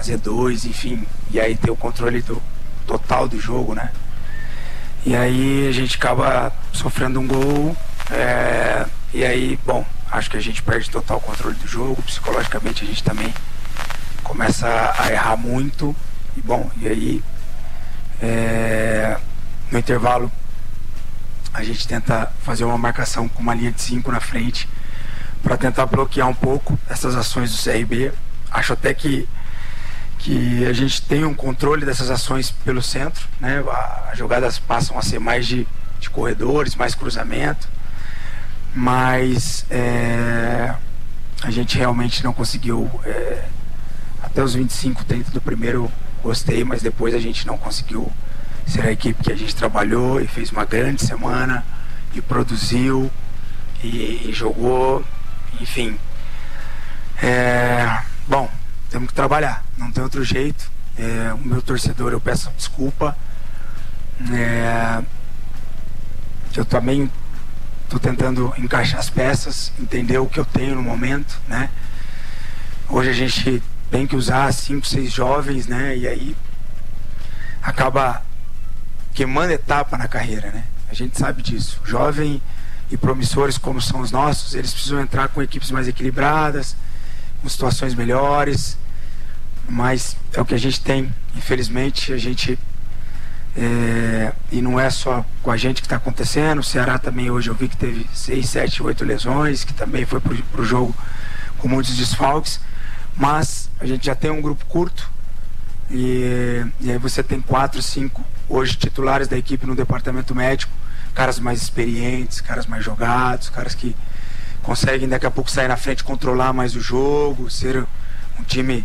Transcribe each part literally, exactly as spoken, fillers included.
fazer dois, enfim, e aí ter o controle do total do jogo, né? E aí a gente acaba sofrendo um gol, é, e aí, bom, acho que a gente perde total controle do jogo, psicologicamente a gente também começa a errar muito, e bom, e aí é, no intervalo a gente tenta fazer uma marcação com uma linha de cinco na frente para tentar bloquear um pouco essas ações do C R B. Acho até que que a gente tem um controle dessas ações pelo centro, né? As jogadas passam a ser mais de, de corredores, mais cruzamento, mas é, a gente realmente não conseguiu, é, até os vinte e cinco, trinta do primeiro gostei, mas depois a gente não conseguiu ser a equipe que a gente trabalhou e fez uma grande semana e produziu e, e jogou, enfim. É, bom, temos que trabalhar, não tem outro jeito. É, o meu torcedor, eu peço desculpa. É, eu também estou tentando encaixar as peças, entender o que eu tenho no momento, né? Hoje a gente tem que usar cinco, seis jovens, né? E aí acaba queimando etapa na carreira, né? A gente sabe disso. Jovem e promissores como são os nossos, eles precisam entrar com equipes mais equilibradas, com situações melhores, mas é o que a gente tem. Infelizmente a gente é, e não é só com a gente que está acontecendo. O Ceará também hoje eu vi que teve seis, sete, oito lesões, que também foi pro, pro jogo com muitos desfalques, mas a gente já tem um grupo curto e, e aí você tem quatro, cinco hoje titulares da equipe no departamento médico, caras mais experientes, caras mais jogados, caras que conseguem daqui a pouco sair na frente, controlar mais o jogo, ser um time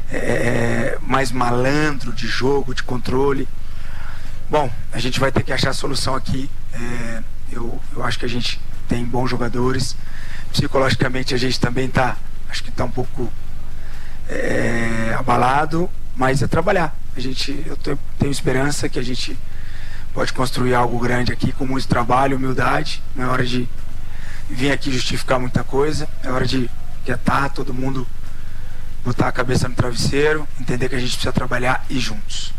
é, mais malandro de jogo, de controle. Bom, a gente vai ter que achar a solução aqui. É, eu, eu acho que a gente tem bons jogadores. Psicologicamente a gente também está, acho que está um pouco é, abalado, mas é trabalhar. A gente, eu tenho, tenho esperança que a gente pode construir algo grande aqui com muito trabalho, humildade. Não é hora de vir aqui justificar muita coisa, é hora de quietar, todo mundo botar a cabeça no travesseiro, entender que a gente precisa trabalhar e ir juntos.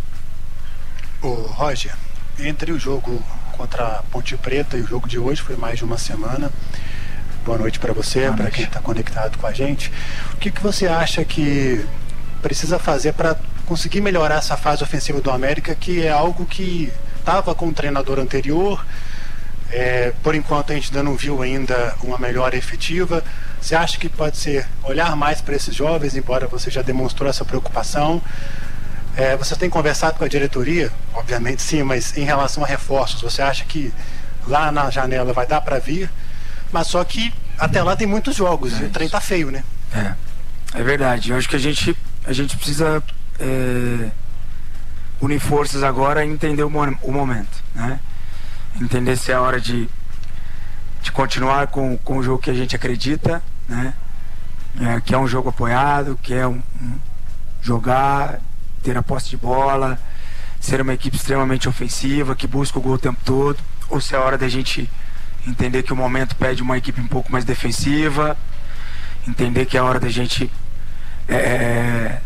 Ô Roger, entre o jogo contra a Ponte Preta e o jogo de hoje, foi mais de uma semana. Boa noite para você, para quem está conectado com a gente. O que, que você acha que precisa fazer para conseguir melhorar essa fase ofensiva do América, que é algo que estava com o treinador anterior? É, por enquanto a gente ainda não viu ainda uma melhora efetiva. Você acha que pode ser olhar mais para esses jovens, embora você já demonstrou essa preocupação? É, você tem conversado com a diretoria? Obviamente sim, mas em relação a reforços, você acha que lá na janela vai dar para vir? Mas só que até lá tem muitos jogos, é, e o trem tá feio, né? É, é verdade. Eu acho que a gente, a gente precisa é, unir forças agora e entender o, o momento, né? Entender se é a hora de, de continuar com, com o jogo que a gente acredita, né? É, que é um jogo apoiado, que é um, um jogar, ter a posse de bola, ser uma equipe extremamente ofensiva, que busca o gol o tempo todo, ou se é a hora da gente entender que o momento pede uma equipe um pouco mais defensiva, entender que é a hora da gente é,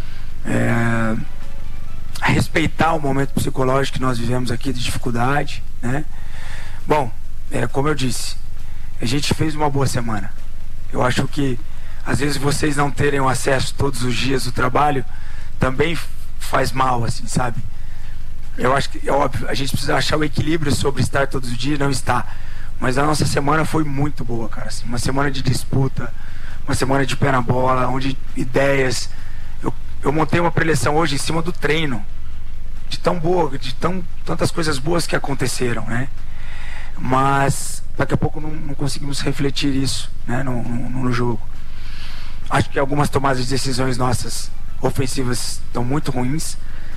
é, respeitar o momento psicológico que nós vivemos aqui de dificuldade, né? Bom, é, como eu disse, a gente fez uma boa semana. Eu acho que às vezes vocês não terem o acesso todos os dias do trabalho também faz mal, assim, sabe? Eu acho que é óbvio, a gente precisa achar o equilíbrio sobre estar todos os dias e não estar. Mas a nossa semana foi muito boa, cara, assim, uma semana de disputa, uma semana de pé na bola, onde ideias. Eu, eu montei uma preleção hoje em cima do treino, de tão boa, de tão, tantas coisas boas que aconteceram, né? Mas daqui a pouco não, não conseguimos refletir isso, né, no, no, no jogo. Acho que algumas tomadas de decisões nossas ofensivas estão muito ruins.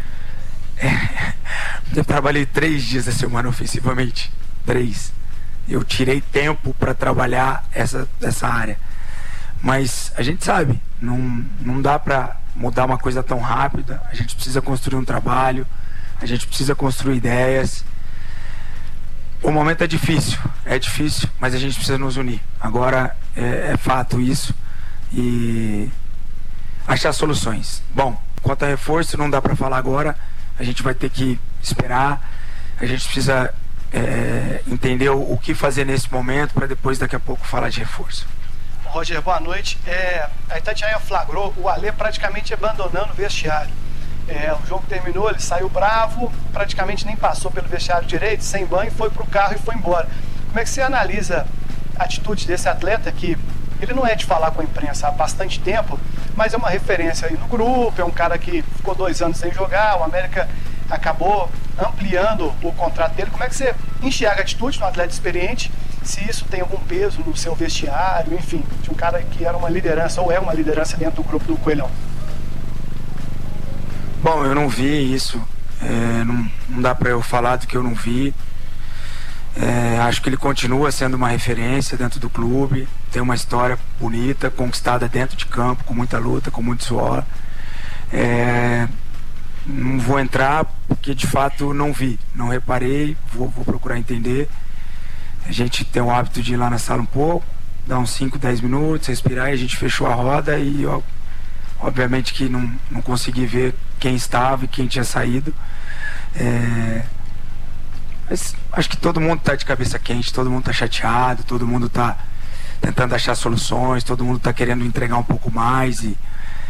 É, eu trabalhei três dias da semana ofensivamente, três. Eu tirei tempo para trabalhar essa, essa área, mas a gente sabe, não, não dá para mudar uma coisa tão rápida. A gente precisa construir um trabalho, a gente precisa construir ideias. O momento é difícil, é difícil, mas a gente precisa nos unir. Agora é, é fato isso, e achar soluções. Bom, quanto a reforço, não dá para falar agora. A gente vai ter que esperar. A gente precisa é, entender o, o que fazer nesse momento para depois, daqui a pouco, falar de reforço. Roger, boa noite. É, a Itatiaia flagrou o Alê praticamente abandonando o vestiário. É, o jogo terminou, ele saiu bravo, praticamente nem passou pelo vestiário direito, sem banho, foi pro carro e foi embora. Como é que você analisa a atitude desse atleta que ele não é de falar com a imprensa há bastante tempo, mas é uma referência aí no grupo, é um cara que ficou dois anos sem jogar, o América acabou ampliando o contrato dele. Como é que você enxerga a atitude de um atleta experiente, se isso tem algum peso no seu vestiário, enfim, de um cara que era uma liderança ou é uma liderança dentro do grupo do Coelhão? Bom, eu não vi isso, é, não, não dá para eu falar do que eu não vi. É, acho que ele continua sendo uma referência dentro do clube, tem uma história bonita, conquistada dentro de campo, com muita luta, com muito suor. É, não vou entrar porque de fato não vi, não reparei, vou, vou procurar entender. A gente tem o hábito de ir lá na sala um pouco, dar uns cinco, dez minutos, respirar, e a gente fechou a roda e ó, obviamente que não, não consegui ver quem estava e quem tinha saído. É, mas acho que todo mundo está de cabeça quente, todo mundo está chateado, todo mundo está tentando achar soluções, todo mundo está querendo entregar um pouco mais e,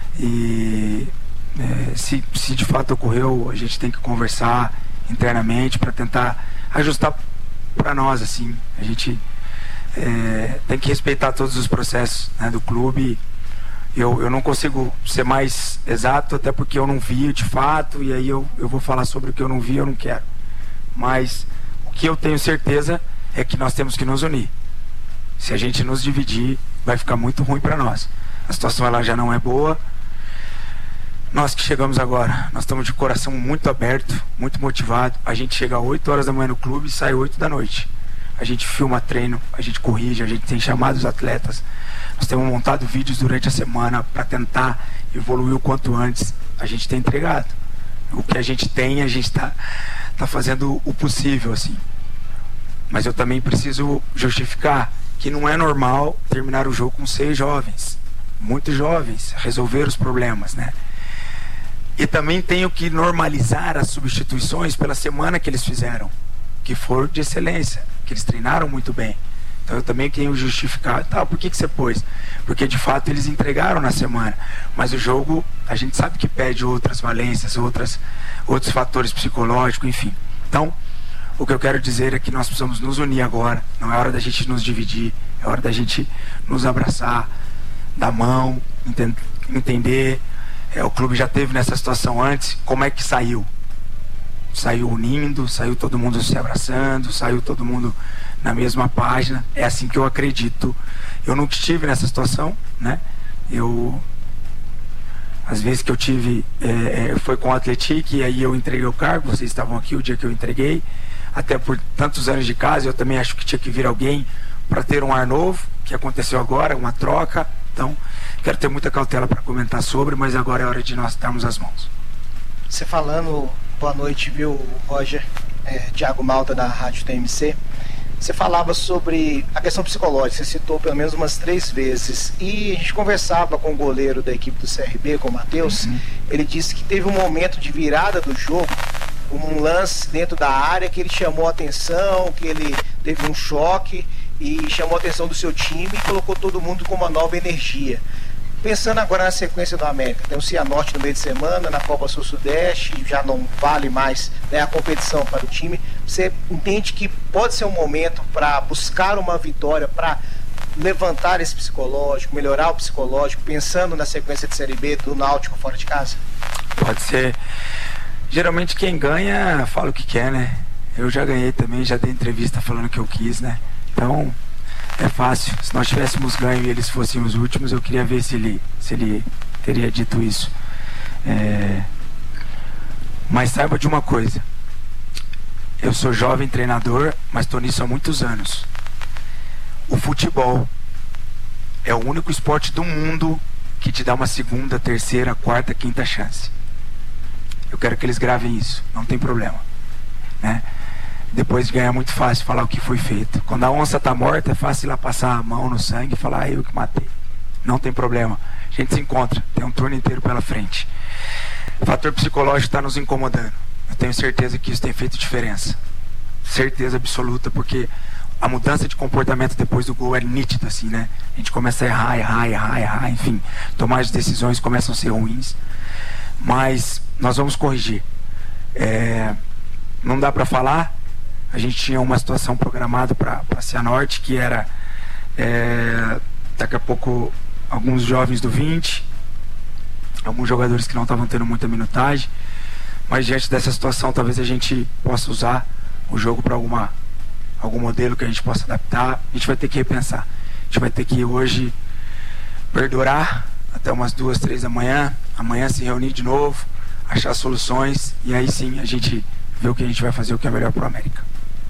e é, se, se de fato ocorreu, a gente tem que conversar internamente para tentar ajustar para nós, assim. A gente é, tem que respeitar todos os processos, né, do clube. Eu, eu não consigo ser mais exato, até porque eu não vi de fato, e aí eu, eu vou falar sobre o que eu não vi, eu não quero. Mas o que eu tenho certeza é que nós temos que nos unir. Se a gente nos dividir, vai ficar muito ruim para nós. A situação ela já não é boa. Nós que chegamos agora, nós estamos de coração muito aberto, muito motivado. A gente chega às oito horas da manhã no clube e sai oito da noite. A gente filma treino, a gente corrige, a gente tem chamado os atletas. Nós temos montado vídeos durante a semana para tentar evoluir o quanto antes. A gente tem entregado. O que a gente tem, a gente está tá fazendo o possível, assim. Mas eu também preciso justificar que não é normal terminar o jogo com seis jovens, muito jovens, resolver os problemas, né? E também tenho que normalizar as substituições pela semana que eles fizeram, que foram de excelência, que eles treinaram muito bem. Então eu também tenho que justificar, tá, por que que você pôs? Porque de fato eles entregaram na semana, mas o jogo a gente sabe que pede outras valências, outras, outros fatores psicológicos, enfim. Então o que eu quero dizer é que nós precisamos nos unir agora, não é hora da gente nos dividir, é hora da gente nos abraçar, dar mão, ent entender. É, o clube já teve nessa situação antes, como é que saiu? Saiu unindo, saiu todo mundo se abraçando, saiu todo mundo na mesma página. É assim que eu acredito. Eu nunca estive nessa situação, né? Eu, às vezes que eu tive, é, foi com o Atlético, e aí eu entreguei o cargo, vocês estavam aqui o dia que eu entreguei, até por tantos anos de casa, eu também acho que tinha que vir alguém para ter um ar novo, que aconteceu agora, uma troca. Então, quero ter muita cautela para comentar sobre, mas agora é hora de nós darmos as mãos. Você falando, boa noite, viu, Roger, é, Thiago Malta da Rádio T M C. Você falava sobre a questão psicológica, você citou pelo menos umas três vezes, e a gente conversava com o goleiro da equipe do C R B, com o Matheus. Uhum. Ele disse que teve um momento de virada do jogo, um lance dentro da área que ele chamou a atenção, que ele teve um choque e chamou a atenção do seu time e colocou todo mundo com uma nova energia. Pensando agora na sequência do América, tem o Cianorte no meio de semana, na Copa Sul-Sudeste, já não vale mais, né, a competição para o time. Você entende que pode ser um momento para buscar uma vitória, para levantar esse psicológico, melhorar o psicológico, pensando na sequência de Série B do Náutico fora de casa? Pode ser. Geralmente quem ganha fala o que quer, né? Eu já ganhei também, já dei entrevista falando o que eu quis, né? Então, é fácil. Se nós tivéssemos ganho e eles fossem os últimos, eu queria ver se ele, se ele teria dito isso. É... Mas saiba de uma coisa. Eu sou jovem treinador, mas estou nisso há muitos anos. O futebol é o único esporte do mundo que te dá uma segunda, terceira, quarta, quinta chance. Eu quero que eles gravem isso, não tem problema, né? Depois de ganhar é muito fácil falar o que foi feito. Quando a onça está morta, é fácil ir lá passar a mão no sangue e falar, ah, eu que matei. Não tem problema, a gente se encontra, tem um turno inteiro pela frente. O fator psicológico está nos incomodando. Eu tenho certeza que isso tem feito diferença. Certeza absoluta, porque a mudança de comportamento depois do gol é nítida, assim, né? A gente começa a errar, errar, errar, errar, enfim. Tomar as decisões começam a ser ruins. Mas nós vamos corrigir. É, não dá para falar. A gente tinha uma situação programada para a Cianorte, que era é, daqui a pouco alguns jovens do vinte, alguns jogadores que não estavam tendo muita minutagem, mas diante dessa situação talvez a gente possa usar o jogo para alguma algum modelo que a gente possa adaptar. A gente vai ter que repensar, a gente vai ter que hoje perdurar até umas duas, três da manhã, amanhã se reunir de novo, achar soluções, e aí sim a gente vê o que a gente vai fazer, o que é melhor para o América.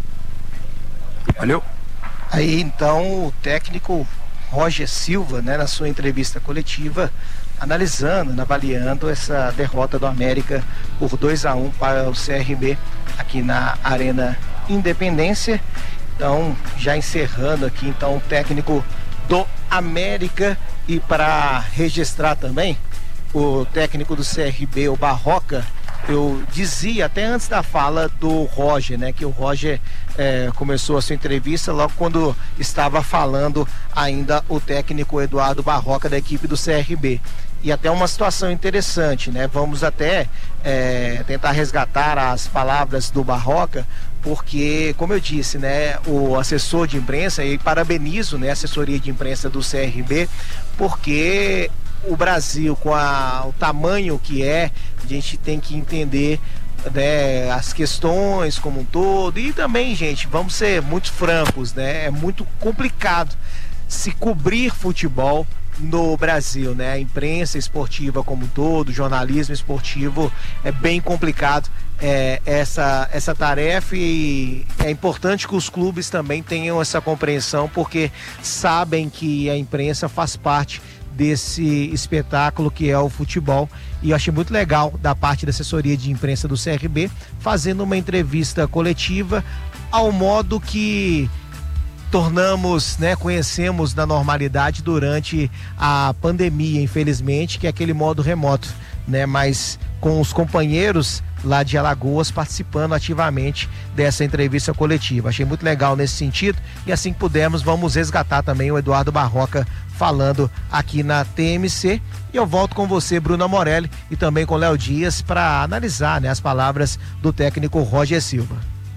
Valeu? Aí então o técnico Roger Silva, né, na sua entrevista coletiva, analisando, avaliando essa derrota do América por dois a um para o C R B aqui na Arena Independência. Então, já encerrando aqui então o técnico do América, e para registrar também o técnico do C R B, o Barroca. Eu dizia até antes da fala do Roger, né, que o Roger é, começou a sua entrevista logo quando estava falando ainda o técnico Eduardo Barroca da equipe do C R B. E até uma situação interessante, né? Vamos até é, tentar resgatar as palavras do Barroca, porque, como eu disse, né, o assessor de imprensa, e parabenizo, né, a assessoria de imprensa do C R B, porque o Brasil, com a, o tamanho que é, a gente tem que entender, né, as questões como um todo. E também, gente, vamos ser muito francos, né, é muito complicado se cobrir futebol no Brasil, né? A imprensa esportiva como um todo, o jornalismo esportivo, é bem complicado é, essa, essa tarefa, e é importante que os clubes também tenham essa compreensão, porque sabem que a imprensa faz parte desse espetáculo que é o futebol. E eu achei muito legal da parte da assessoria de imprensa do C R B fazendo uma entrevista coletiva ao modo que tornamos, né, conhecemos na normalidade durante a pandemia, infelizmente, que é aquele modo remoto, né, mas com os companheiros lá de Alagoas participando ativamente dessa entrevista coletiva. Achei muito legal nesse sentido, e assim que pudermos vamos resgatar também o Eduardo Barroca falando aqui na T M C. E eu volto com você, Bruno Morelli, e também com Léo Dias para analisar, né, as palavras do técnico Roger Silva.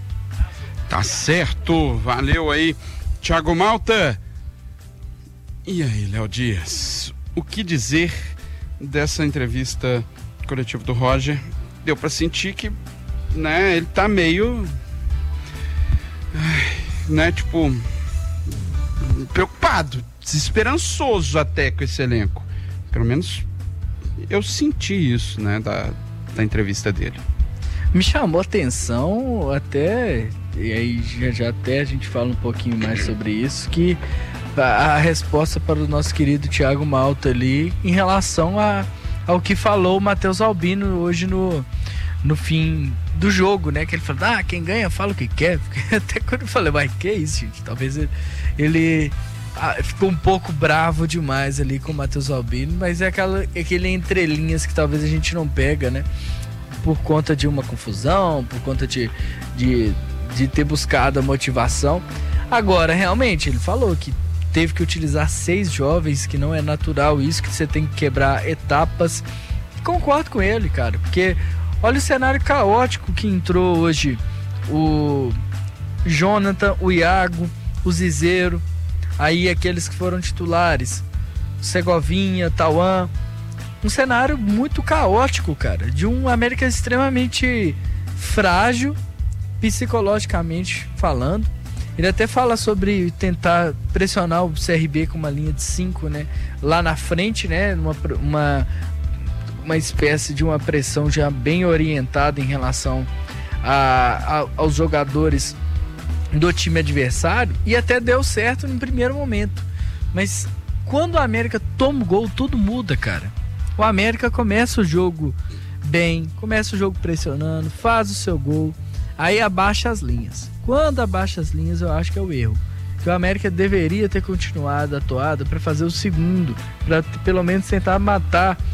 Tá certo, valeu aí, Thiago Malta. E aí, Léo Dias, o que dizer dessa entrevista coletiva do Roger? Deu pra sentir que, né, ele tá meio, né, tipo, preocupado, desesperançoso até com esse elenco. Pelo menos eu senti isso, né, da, da entrevista dele. Me chamou a atenção até, e aí já, já até a gente fala um pouquinho mais sobre isso, que a, a resposta para o nosso querido Thiago Malta ali em relação a, ao que falou o Matheus Albino hoje no, no fim do jogo, né? Que ele falou, ah, quem ganha fala o que quer. Até quando eu falei, mas que isso, gente? Talvez ele, ele ah, ficou um pouco bravo demais ali com o Matheus Albino, mas é aquela, aquele entrelinhas que talvez a gente não pega, né? Por conta de uma confusão, por conta de, de, de ter buscado a motivação. Agora, realmente, ele falou que teve que utilizar seis jovens, que não é natural isso, que você tem que quebrar etapas. Concordo com ele, cara, porque olha o cenário caótico que entrou hoje. O Jonathan, o Iago, o Zizeiro, aí aqueles que foram titulares, Segovinha, Tauan. Um cenário muito caótico, cara, de um América extremamente frágil, psicologicamente falando. Ele até fala sobre tentar pressionar o C R B com uma linha de cinco, né, lá na frente, né, uma, uma, uma espécie de uma pressão já bem orientada em relação a, a, aos jogadores do time adversário, e até deu certo no primeiro momento. Mas quando a América toma o gol, tudo muda, cara. O América começa o jogo bem, começa o jogo pressionando, faz o seu gol, aí abaixa as linhas. Quando abaixa as linhas, eu acho que é o erro. Que o América deveria ter continuado a toada para fazer o segundo, para pelo menos tentar matar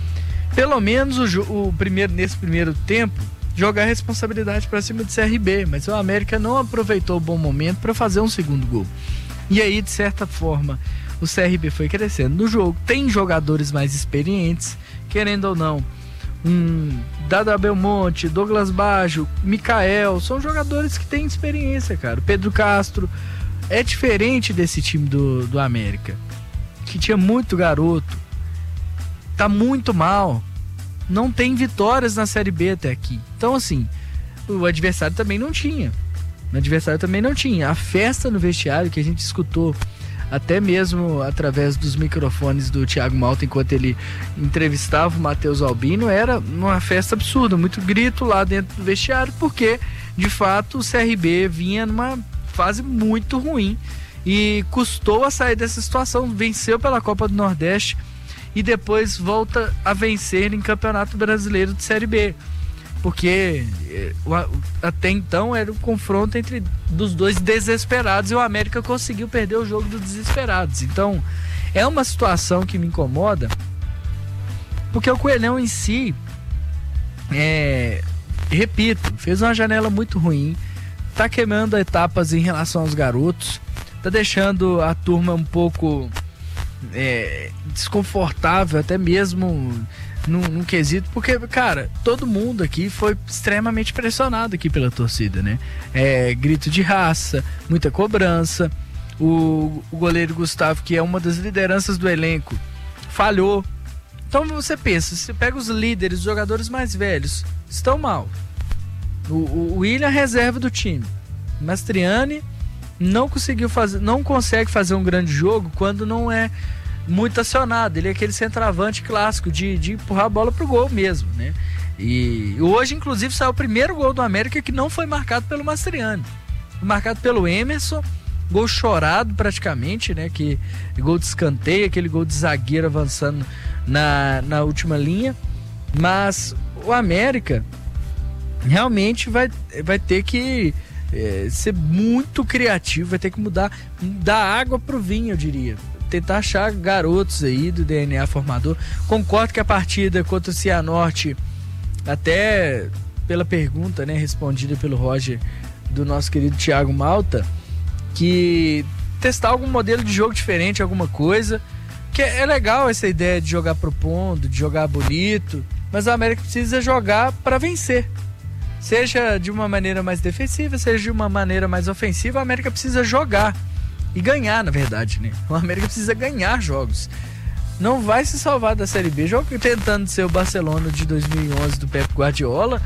pelo menos o, o primeiro, nesse primeiro tempo, jogar a responsabilidade para cima do C R B, mas o América não aproveitou o bom momento para fazer um segundo gol. E aí, de certa forma, o C R B foi crescendo no jogo. Tem jogadores mais experientes, querendo ou não. Um Dada Belmonte, Douglas Baggio, Mikael, são jogadores que têm experiência, cara. Pedro Castro. É diferente desse time do, do América, que tinha muito garoto, tá muito mal, não tem vitórias na Série B até aqui. Então, assim, o adversário também não tinha. O adversário também não tinha. A festa no vestiário que a gente escutou, até mesmo através dos microfones do Thiago Malta, enquanto ele entrevistava o Matheus Albino, era uma festa absurda, muito grito lá dentro do vestiário, porque, de fato, o C R B vinha numa fase muito ruim e custou a sair dessa situação. Venceu pela Copa do Nordeste e depois volta a vencer em Campeonato Brasileiro de Série B, porque até então era um confronto entre dos dois desesperados e o América conseguiu perder o jogo dos desesperados. Então é uma situação que me incomoda, porque o Coelhão em si, é, repito, fez uma janela muito ruim, tá queimando etapas em relação aos garotos, tá deixando a turma um pouco é, desconfortável, até mesmo num, num quesito, porque, cara, todo mundo aqui foi extremamente pressionado aqui pela torcida, né? É, grito de raça, muita cobrança. O, o goleiro Gustavo, que é uma das lideranças do elenco, falhou. Então você pensa, você pega os líderes, os jogadores mais velhos, estão mal. O, o William reserva do time. Mastriani não conseguiu fazer, não consegue fazer um grande jogo quando não é muito acionado. Ele é aquele centroavante clássico de, de empurrar a bola pro gol mesmo, né? E hoje, inclusive, saiu o primeiro gol do América que não foi marcado pelo Mastriani. Foi marcado pelo Emerson, gol chorado praticamente, né? Que gol de escanteio, aquele gol de zagueiro avançando na, na última linha. Mas o América realmente vai, vai ter que é, ser muito criativo, vai ter que mudar, dar água pro vinho, eu diria. Tentar achar garotos aí do D N A formador. Concordo que a partida contra o Cianorte, até pela pergunta, né, respondida pelo Roger, do nosso querido Thiago Malta, que testar algum modelo de jogo diferente, alguma coisa, que é legal essa ideia de jogar propondo, de jogar bonito, mas a América precisa jogar para vencer. Seja de uma maneira mais defensiva, seja de uma maneira mais ofensiva, a América precisa jogar e ganhar, na verdade, né? O América precisa ganhar jogos. Não vai se salvar da Série B, jogo tentando ser o Barcelona de dois mil e onze do Pep Guardiola,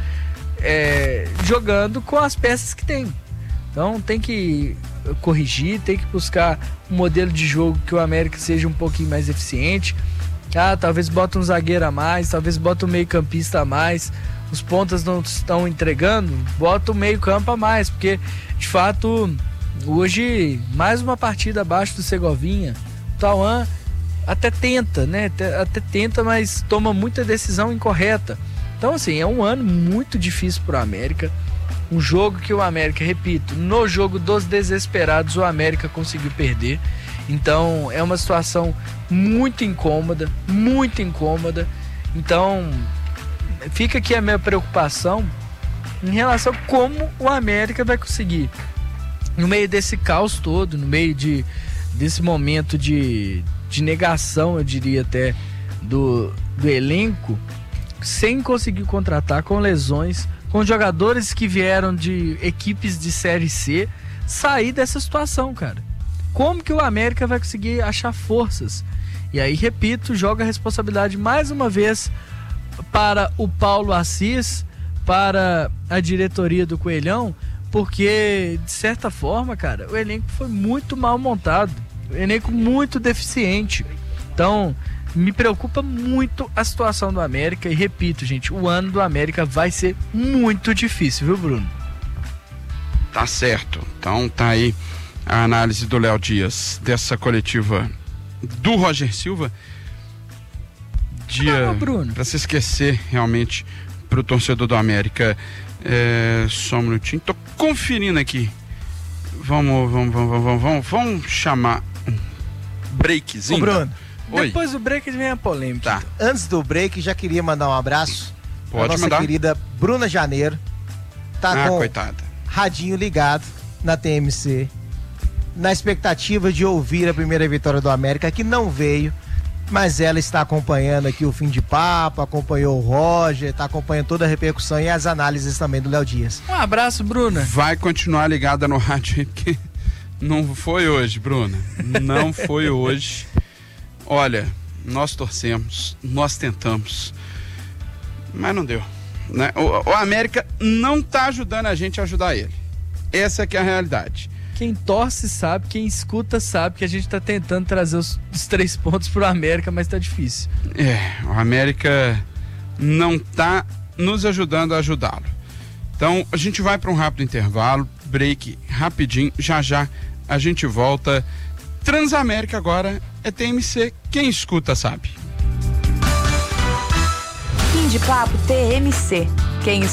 é, jogando com as peças que tem. Então tem que corrigir, tem que buscar um modelo de jogo que o América seja um pouquinho mais eficiente. Ah, talvez bota um zagueiro a mais, talvez bota um meio campista a mais. Os pontas não estão entregando, bota o meio campo a mais, porque de fato hoje mais uma partida abaixo do Segovinha. O Tauan até tenta, né? Até, até tenta, mas toma muita decisão incorreta. Então, assim, é um ano muito difícil para o América. Um jogo que o América, repito, no jogo dos desesperados, o América conseguiu perder. Então, é uma situação muito incômoda, muito incômoda. Então, fica aqui a minha preocupação em relação a como o América vai conseguir, no meio desse caos todo, no meio de, desse momento de, de negação, eu diria até, do, do elenco, sem conseguir contratar, com lesões, com jogadores que vieram de equipes de Série C, sair dessa situação, cara. Como que o América vai conseguir achar forças? E aí, repito, joga a responsabilidade mais uma vez para o Paulo Assis, para a diretoria do Coelhão, porque, de certa forma, cara, o elenco foi muito mal montado, o elenco muito deficiente. Então, me preocupa muito a situação do América e, repito, gente, o ano do América vai ser muito difícil, viu, Bruno? Tá certo. Então tá aí a análise do Léo Dias dessa coletiva do Roger Silva. Dia ah, Bruno, pra se esquecer realmente pro torcedor do América. É, só um minutinho, tô conferindo aqui. Vamos, vamos, vamos, vamos, vamos, vamos chamar um breakzinho. Ô, Bruno, Oi. Depois do break vem a polêmica. Tá. Antes do break, já queria mandar um abraço Pode pra nossa mandar. querida Bruna Janeiro. Tá Ah, com coitada. radinho ligado na T M C, na expectativa de ouvir a primeira vitória do América, que não veio, mas ela está acompanhando aqui o fim de papo, acompanhou o Roger, está acompanhando toda a repercussão e as análises também do Léo Dias. Um abraço, Bruna. Vai continuar ligada no rádio aí, porque não foi hoje, Bruna. Não foi hoje. Olha, nós torcemos, nós tentamos, mas não deu, né? O, o América não tá ajudando a gente a ajudar ele. Essa que é a realidade. Quem torce sabe, quem escuta sabe que a gente tá tentando trazer os, os três pontos pro América, mas tá difícil. É, o América não tá nos ajudando a ajudá-lo. Então, a gente vai para um rápido intervalo, break rapidinho, já já a gente volta. Transamérica agora é T M C, quem escuta sabe. Fim de papo T M C. Quem